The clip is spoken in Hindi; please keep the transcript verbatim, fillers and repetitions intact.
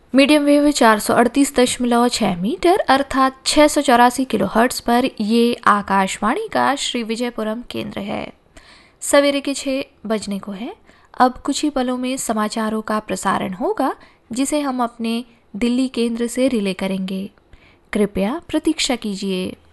मीडियम वेव चार सौ अड़तीस दशमलव छः मीटर अर्थात छः सौ चौरासी किलो हर्ट्स पर ये आकाशवाणी का श्री विजयपुरम केंद्र है। सवेरे के छः बजने को है। अब कुछ ही पलों में समाचारों का प्रसारण होगा, जिसे हम अपने दिल्ली केंद्र से रिले करेंगे। कृपया प्रतीक्षा कीजिए।